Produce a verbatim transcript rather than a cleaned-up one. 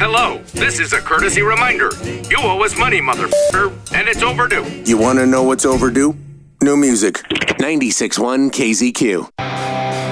Hello, this is a courtesy reminder. You owe us money, motherfucker, and it's overdue. You want to know what's overdue? New music. ninety-six point one K Z Q.